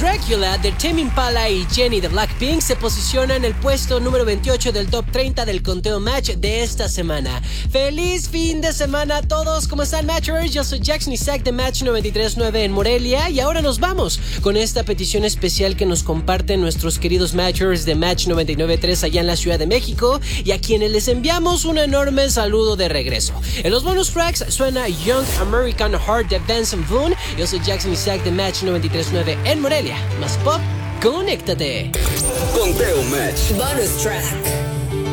Dracula de Tame Impala y Jennie de Blackpink se posiciona en el puesto número 28 del top 30 del conteo Match de esta semana. ¡Feliz fin de semana a todos! ¿Cómo están, Matchers? Yo soy Jackson Isaac de Match 93.9 en Morelia y ahora nos vamos con esta petición especial que nos comparten nuestros queridos Matchers de Match 99.3 allá en la Ciudad de México y a quienes les enviamos un enorme saludo de regreso. En los bonus tracks suena Young American Heart de Benson Boone. Yo soy Jackson Isaac de Match 93.9 en Morelia. Más pop, conéctate. Conteo Match. Bonus track.